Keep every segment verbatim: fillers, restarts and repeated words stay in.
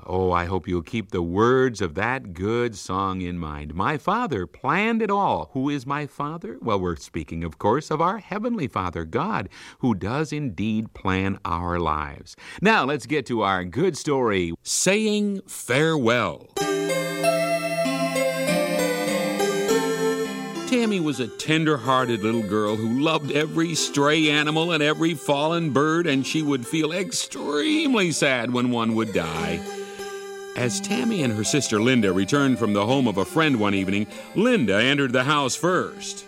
Oh, I hope you'll keep the words of that good song in mind. My Father planned it all. Who is my Father? Well, we're speaking, of course, of our Heavenly Father, God, who does indeed plan our lives. Now, let's get to our good story, Saying Farewell. Tammy was a tender-hearted little girl who loved every stray animal and every fallen bird, and she would feel extremely sad when one would die. As Tammy and her sister Linda returned from the home of a friend one evening, Linda entered the house first.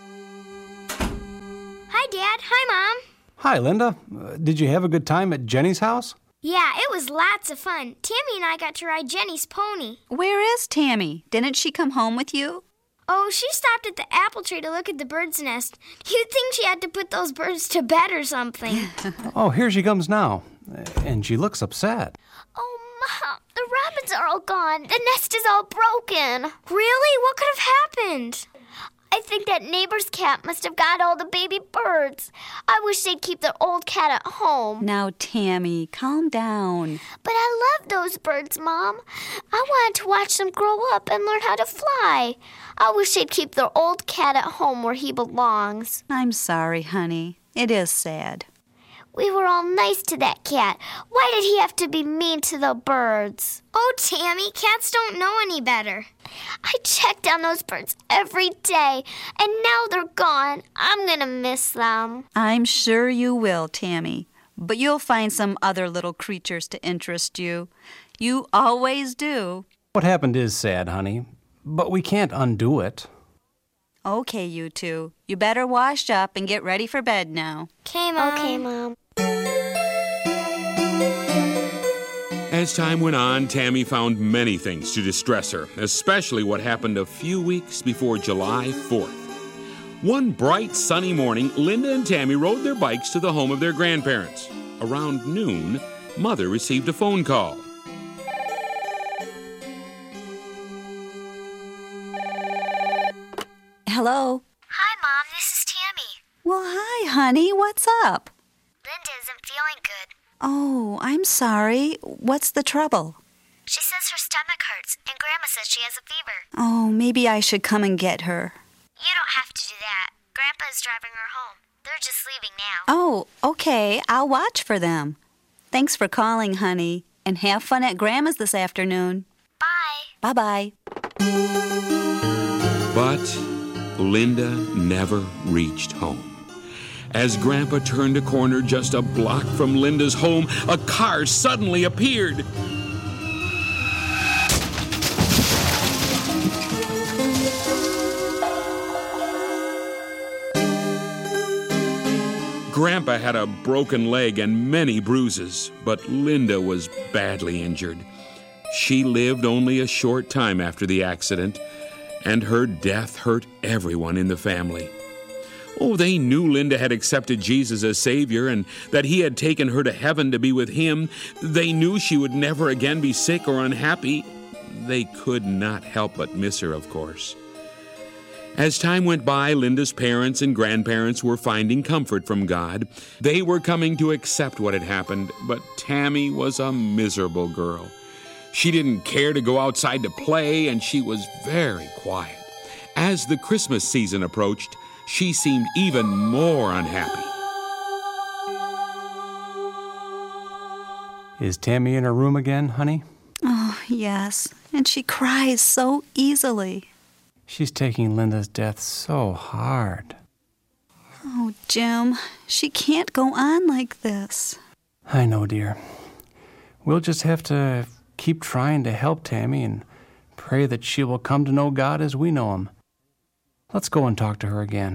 Hi, Dad. Hi, Mom. Hi, Linda. Uh, did you have a good time at Jenny's house? Yeah, it was lots of fun. Tammy and I got to ride Jenny's pony. Where is Tammy? Didn't she come home with you? Oh, she stopped at the apple tree to look at the bird's nest. You'd think she had to put those birds to bed or something. Oh, here she comes now. And she looks upset. Oh, Mom, the rabbits are all gone. The nest is all broken. Really? What could have happened? I think that neighbor's cat must have got all the baby birds. I wish they'd keep their old cat at home. Now, Tammy, calm down. But I love those birds, Mom. I wanted to watch them grow up and learn how to fly. I wish they'd keep their old cat at home where he belongs. I'm sorry, honey. It is sad. We were all nice to that cat. Why did he have to be mean to the birds? Oh, Tammy, cats don't know any better. I checked on those birds every day, and now they're gone. I'm going to miss them. I'm sure you will, Tammy. But you'll find some other little creatures to interest you. You always do. What happened is sad, honey, but we can't undo it. Okay, you two. You better wash up and get ready for bed now. Okay, Mom. Okay, Mom. As time went on, Tammy found many things to distress her, especially what happened a few weeks before July fourth. One bright, sunny morning, Linda and Tammy rode their bikes to the home of their grandparents. Around noon, Mother received a phone call. Hello? Hi, Mom. This is Tammy. Well, hi, honey. What's up? Linda isn't feeling good. Oh, I'm sorry. What's the trouble? She says her stomach hurts, and Grandma says she has a fever. Oh, maybe I should come and get her. You don't have to do that. Grandpa is driving her home. They're just leaving now. Oh, okay. I'll watch for them. Thanks for calling, honey. And have fun at Grandma's this afternoon. Bye. Bye-bye. But Linda never reached home. As Grandpa turned a corner just a block from Linda's home, a car suddenly appeared. Grandpa had a broken leg and many bruises, but Linda was badly injured. She lived only a short time after the accident, and her death hurt everyone in the family. Oh, they knew Linda had accepted Jesus as Savior and that He had taken her to heaven to be with Him. They knew she would never again be sick or unhappy. They could not help but miss her, of course. As time went by, Linda's parents and grandparents were finding comfort from God. They were coming to accept what had happened, but Tammy was a miserable girl. She didn't care to go outside to play, and she was very quiet. As the Christmas season approached, she seemed even more unhappy. Is Tammy in her room again, honey? Oh, yes. And she cries so easily. She's taking Linda's death so hard. Oh, Jim, she can't go on like this. I know, dear. We'll just have to keep trying to help Tammy and pray that she will come to know God as we know Him. Let's go and talk to her again.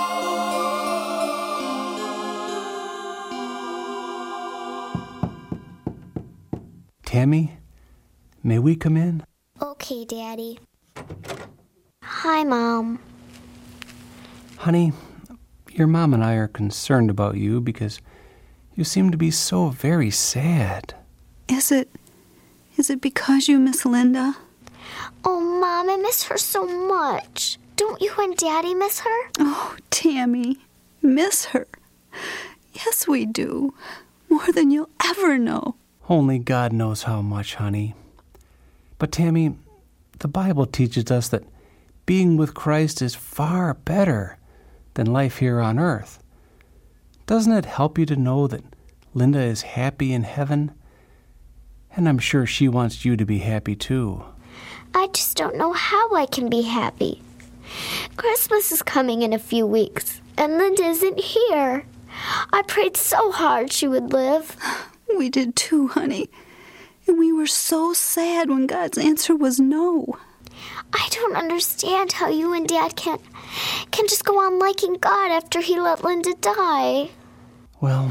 Tammy, may we come in? Okay, Daddy. Hi, Mom. Honey, your mom and I are concerned about you because you seem to be so very sad. Is it, is it because you miss Linda? Oh, Mom, I miss her so much. Don't you and Daddy miss her? Oh, Tammy, miss her. Yes, we do. More than you'll ever know. Only God knows how much, honey. But Tammy, the Bible teaches us that being with Christ is far better than life here on earth. Doesn't it help you to know that Linda is happy in heaven? And I'm sure she wants you to be happy too. I just don't know how I can be happy. Christmas is coming in a few weeks, and Linda isn't here. I prayed so hard she would live. We did too, honey. And we were so sad when God's answer was no. I don't understand how you and Dad can, can just go on liking God after he let Linda die. Well,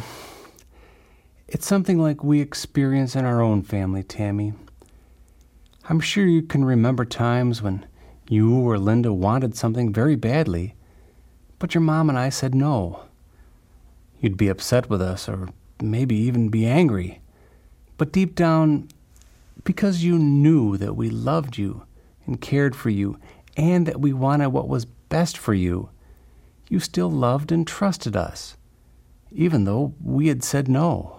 it's something like we experience in our own family, Tammy. I'm sure you can remember times when you or Linda wanted something very badly, but your mom and I said no. You'd be upset with us or maybe even be angry. But deep down, because you knew that we loved you and cared for you and that we wanted what was best for you, you still loved and trusted us, even though we had said no.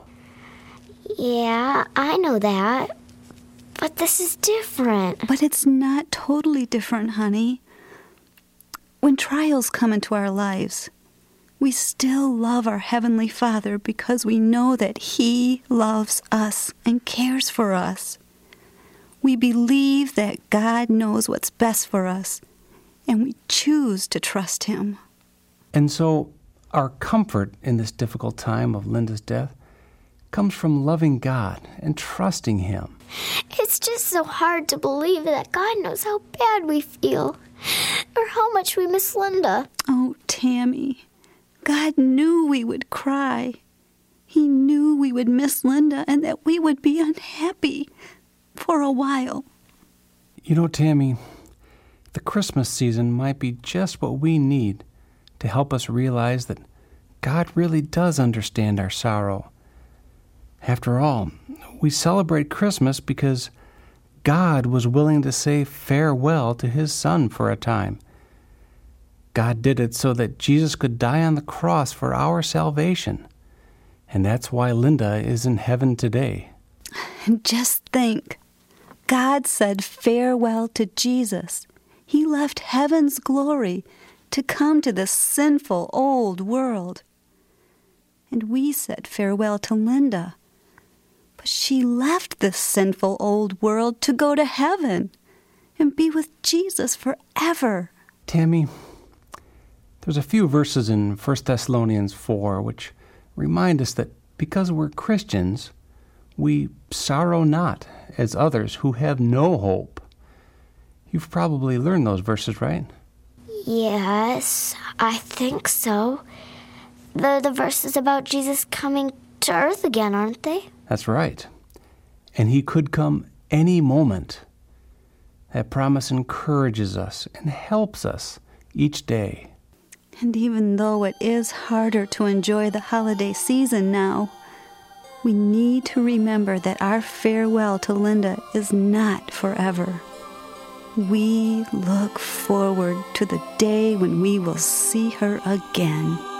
Yeah, I know that. But this is different. But it's not totally different, honey. When trials come into our lives, we still love our Heavenly Father because we know that He loves us and cares for us. We believe that God knows what's best for us, and we choose to trust Him. And so our comfort in this difficult time of Linda's death comes from loving God and trusting Him. It's just so hard to believe that God knows how bad we feel, or how much we miss Linda. Oh, Tammy, God knew we would cry. He knew we would miss Linda and that we would be unhappy for a while. You know, Tammy, the Christmas season might be just what we need to help us realize that God really does understand our sorrow. After all, we celebrate Christmas because God was willing to say farewell to His Son for a time. God did it so that Jesus could die on the cross for our salvation. And that's why Linda is in heaven today. And just think, God said farewell to Jesus. He left heaven's glory to come to this sinful old world. And we said farewell to Linda. But she left this sinful old world to go to heaven and be with Jesus forever. Tammy, there's a few verses in First Thessalonians four which remind us that because we're Christians, we sorrow not as others who have no hope. You've probably learned those verses, right? Yes, I think so. They're the verses about Jesus coming to earth again, aren't they? That's right. And He could come any moment. That promise encourages us and helps us each day. And even though it is harder to enjoy the holiday season now, we need to remember that our farewell to Linda is not forever. We look forward to the day when we will see her again.